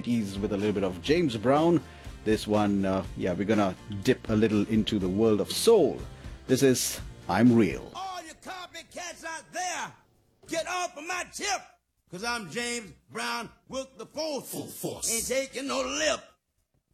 80s with a little bit of James Brown. This one, yeah, we're gonna dip a little into the world of soul. This is I'm Real. All you copycats out there, get off of my tip, 'cause I'm James Brown with the full force. Ain't taking no lip.